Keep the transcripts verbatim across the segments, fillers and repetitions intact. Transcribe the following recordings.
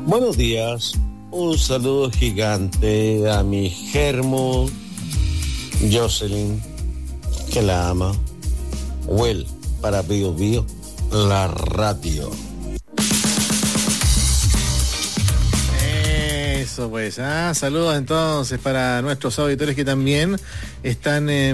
Buenos días, un saludo gigante a mi germo Jocelyn, que la ama. Well, para Bio Bio, la radio. Eso pues, ¿ah? Saludos entonces para nuestros auditores que también están eh,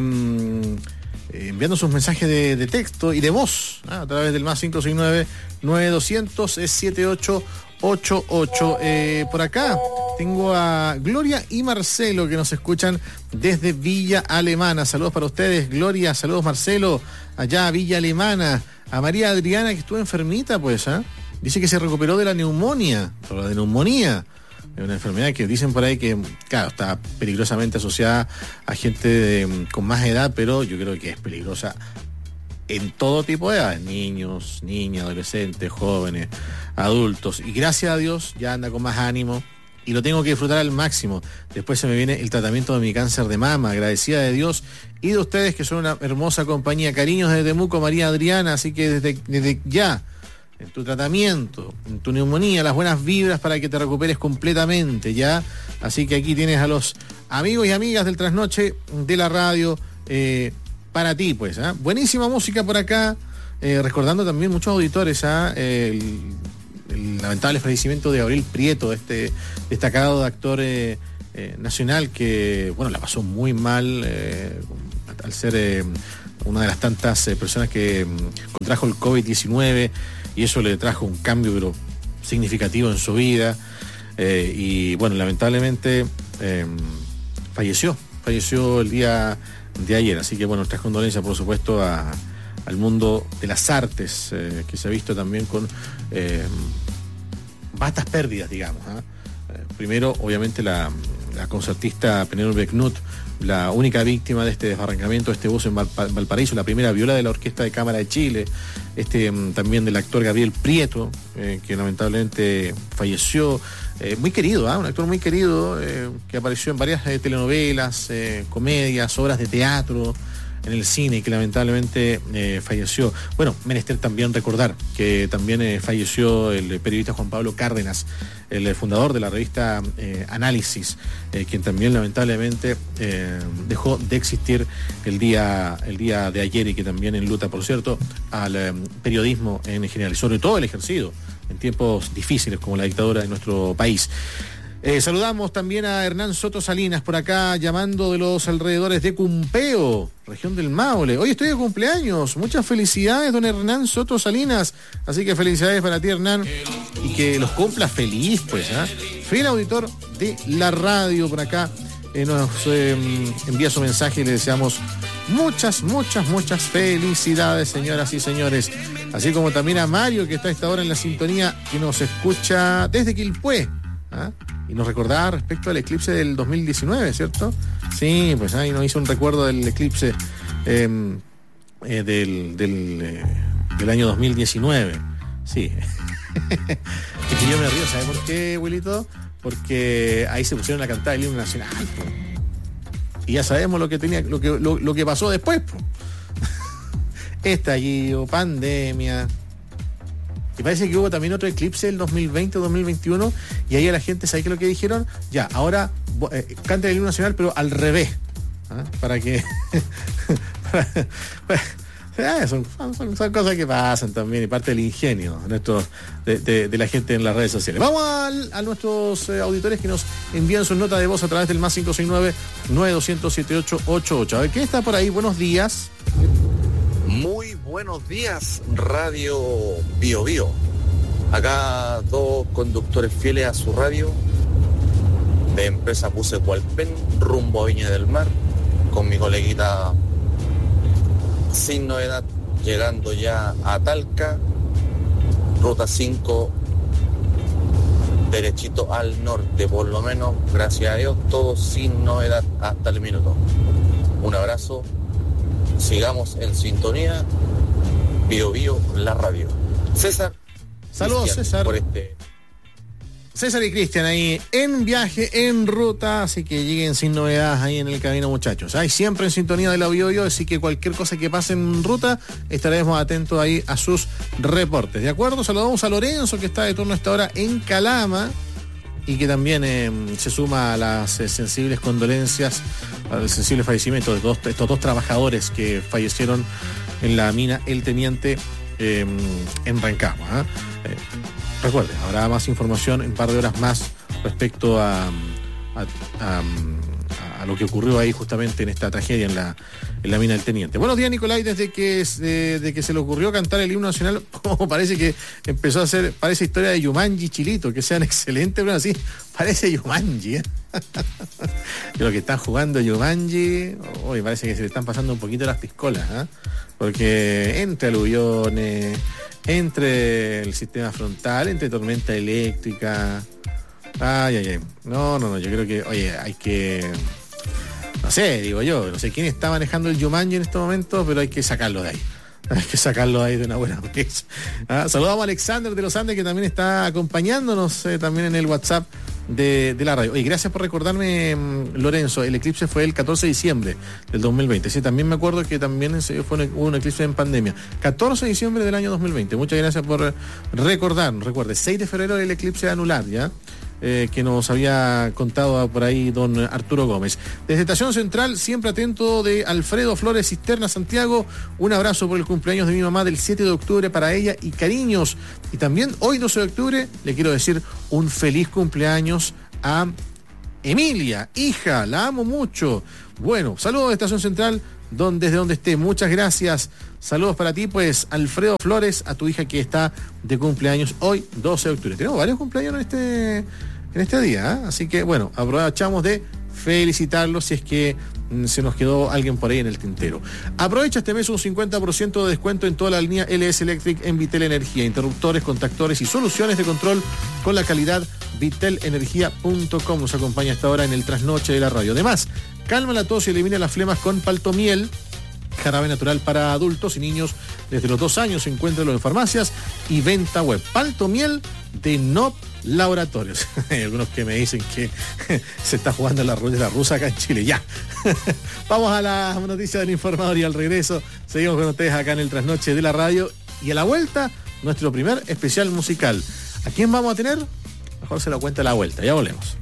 enviando sus mensajes de, de texto y de voz, ¿ah? A través del más cinco seis nueve, nueve dos cero cero, siete ocho ocho ocho. Eh, por acá tengo a Gloria y Marcelo que nos escuchan desde Villa Alemana. Saludos para ustedes, Gloria, saludos Marcelo, allá a Villa Alemana. A María Adriana, que estuvo enfermita, pues, ¿ah? Dice que se recuperó de la neumonía, o la de neumonía. Es una enfermedad que dicen por ahí que, claro, está peligrosamente asociada a gente de, con más edad, pero yo creo que es peligrosa en todo tipo de edades, niños, niñas, adolescentes, jóvenes, adultos. Y gracias a Dios ya anda con más ánimo y lo tengo que disfrutar al máximo. Después se me viene el tratamiento de mi cáncer de mama, agradecida de Dios y de ustedes que son una hermosa compañía. Cariños desde Temuco, María Adriana, así que desde, desde ya, en tu tratamiento, en tu neumonía, las buenas vibras para que te recuperes completamente, ¿ya? Así que aquí tienes a los amigos y amigas del Trasnoche de la radio, eh, para ti, pues, ¿ah? Buenísima música por acá, eh, recordando también muchos auditores, ¿ah? El, el lamentable fallecimiento de Gabriel Prieto, este destacado actor eh, eh, nacional que, bueno, la pasó muy mal eh, al ser eh, una de las tantas eh, personas que eh, contrajo el covid diecinueve, y eso le trajo un cambio pero significativo en su vida, eh, y bueno, lamentablemente eh, falleció, falleció el día de ayer, así que bueno, nuestras condolencias por supuesto a, al mundo de las artes, eh, que se ha visto también con eh, vastas pérdidas, digamos, ¿eh? Eh, primero, obviamente, la, la concertista Penélope Knut, la única víctima de este desbarrancamiento de este bus en Val, Valparaíso, la primera viola de la Orquesta de Cámara de Chile, este um, también del actor Gabriel Prieto, eh, que lamentablemente falleció, eh, muy querido, ¿eh? Un actor muy querido, eh, que apareció en varias eh, telenovelas, eh, comedias, obras de teatro, en el cine, y que lamentablemente eh, falleció. Bueno, menester también recordar que también eh, falleció el periodista Juan Pablo Cárdenas, el fundador de la revista eh, Análisis, eh, quien también lamentablemente eh, dejó de existir el día, el día de ayer, y que también enluta, por cierto, al eh, periodismo en general, y sobre todo el ejercido en tiempos difíciles como la dictadura de nuestro país. Eh, saludamos también a Hernán Soto Salinas, por acá llamando de los alrededores de Cumpeo, región del Maule. Hoy estoy de cumpleaños, muchas felicidades, don Hernán Soto Salinas. Así que felicidades para ti, Hernán, y que los cumpla feliz, pues, ¿eh? Fiel auditor de la radio por acá, eh, nos eh, envía su mensaje y le deseamos muchas, muchas, muchas felicidades, señoras y señores. Así como también a Mario, que está a esta hora en la sintonía, que nos escucha desde Quilpué, ¿ah? Y nos recordaba respecto al eclipse del dos mil diecinueve, ¿cierto? Sí, pues ahí nos hizo un recuerdo del eclipse eh, eh, del, del, eh, del año dos mil diecinueve. Sí. Es que yo me río, ¿sabes por qué, Wilito? Porque ahí se pusieron a cantar el himno nacional, po. Y ya sabemos lo que tenía, lo que, lo, lo que pasó después, po. Estallido, pandemia. Y parece que hubo también otro eclipse el dos mil veinte, dos mil veintiuno, y ahí a la gente, ¿sabe qué es lo que dijeron? Ya, ahora eh, canta el himno nacional, pero al revés, ¿ah? Para que... para, para, eh, son, son, son cosas que pasan también, y parte del ingenio nuestro, de, de, de la gente en las redes sociales. Vamos a, a nuestros eh, auditores que nos envían sus notas de voz a través del más cinco seis nueve, nueve dos cero cero, siete ocho ocho ocho. A ver, ¿quién está por ahí? Buenos días. Muy buenos días, Radio Bio Bio. Acá dos conductores fieles a su radio de empresa Puse Hualpén, rumbo a Viña del Mar, con mi coleguita sin novedad, llegando ya a Talca, ruta cinco, derechito al norte, por lo menos, gracias a Dios, todo sin novedad hasta el minuto. Un abrazo. Sigamos en sintonía, Bio Bio, la radio. César. Saludos, César. Por este César y Cristian ahí en viaje, en ruta, así que lleguen sin novedades ahí en el camino, muchachos. Hay siempre en sintonía de la Bio Bio, así que cualquier cosa que pase en ruta estaremos atentos ahí a sus reportes. ¿De acuerdo? Saludamos a Lorenzo, que está de turno a esta hora en Calama y que también eh, se suma a las eh, sensibles condolencias al sensible fallecimiento de todos estos dos trabajadores que fallecieron en la mina El Teniente eh, en Rancagua. ¿eh? Eh, Recuerde, habrá más información en un par de horas más respecto a, a, a, a lo que ocurrió ahí justamente en esta tragedia en la, en la mina del Teniente. Buenos días, Nicolai. Desde que, de, de que se le ocurrió cantar el himno nacional, como parece que empezó a hacer, parece historia de Yumanji, Chilito, que sean excelentes, pero así, parece Yumanji, ¿eh? Creo que están jugando Yumanji, hoy parece que se le están pasando un poquito las piscolas, ¿eh? Porque entre aluviones, entre el sistema frontal, entre tormenta eléctrica, ay, ay, ay, no, no, no, yo creo que, oye, hay que, no sé, digo yo, no sé quién está manejando el Yumanji en estos momentos, pero hay que sacarlo de ahí. Hay que sacarlo ahí de una buena vez. Ah, saludamos a Alexander de los Andes, que también está acompañándonos eh, también en el WhatsApp de, de la radio. Oye, gracias por recordarme, Lorenzo, el eclipse fue el catorce de diciembre del dos mil veinte. Sí, también me acuerdo que también fue un, hubo un eclipse en pandemia. catorce de diciembre del año dos mil veinte. Muchas gracias por recordarnos. Recuerde, seis de febrero el eclipse anular, ¿ya? Eh, que nos había contado por ahí don Arturo Gómez. Desde Estación Central, siempre atento, de Alfredo Flores Cisterna, Santiago. Un abrazo por el cumpleaños de mi mamá del siete de octubre para ella y cariños. Y también hoy, doce de octubre, le quiero decir un feliz cumpleaños a Emilia, hija, la amo mucho. Bueno, saludos de Estación Central, don, desde donde esté, muchas gracias. Saludos para ti, pues, Alfredo Flores, a tu hija que está de cumpleaños hoy, doce de octubre. Tenemos varios cumpleaños en este, en este día, ¿eh? Así que, bueno, aprovechamos de felicitarlos si es que mm, se nos quedó alguien por ahí en el tintero. Aprovecha este mes un cincuenta por ciento de descuento en toda la línea L S Electric en Vitel Energía, interruptores, contactores y soluciones de control con la calidad vitel energía punto com. Nos acompaña hasta ahora en el trasnoche de la radio. Además, calma la tos y elimina las flemas con Paltomiel, jarabe natural para adultos y niños desde los dos años. Encuéntralo en farmacias y venta web. Paltomiel de Nop Laboratorios. Hay algunos que me dicen que se está jugando la ruleta rusa acá en Chile. Ya. Vamos a las noticias del informador y al regreso seguimos con ustedes acá en el trasnoche de la radio. Y a la vuelta, nuestro primer especial musical. ¿A quién vamos a tener? Mejor se lo cuenta a la vuelta. Ya volvemos.